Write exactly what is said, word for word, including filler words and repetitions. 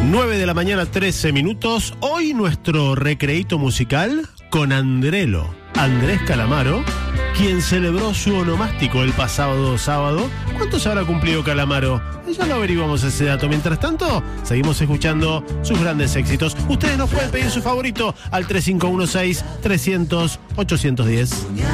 nueve de la mañana, trece minutos. Hoy nuestro recreíto musical con Andrelo, Andrés Calamaro, quien celebró su onomástico el pasado sábado. ¿Cuántos habrá cumplido Calamaro? Ya lo averiguamos ese dato. Mientras tanto, seguimos escuchando sus grandes éxitos. Ustedes nos pueden pedir su favorito al tres cinco uno seis, trescientos, ochocientos diez.